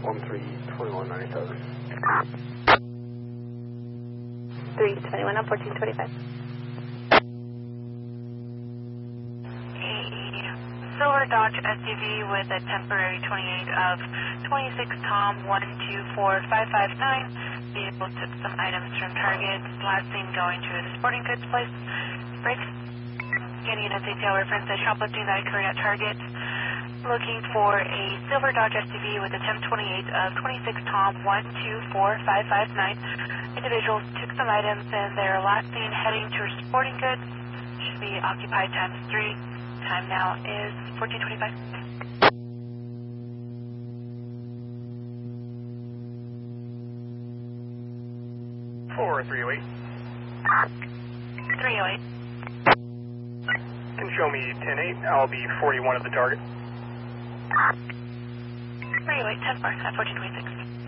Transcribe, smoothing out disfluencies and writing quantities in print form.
132197. 321 on 1425. Silver Dodge SUV with a temporary 28 of 26 Tom 124559. Vehicle took some items from Target. Last seen going to the sporting goods place. Brakes. Getting a detail reference to shoplifting that occurred at Target. Looking for a silver Dodge SUV with a temp 28 of 26 Tom 124559. Individuals took some items and they're last seen heading to sporting goods. Should be occupied times 3. Time now is 1425. 4308. 308. Can show me 10-8. I'll be 41 at the target. 308, 10 bar, 1426.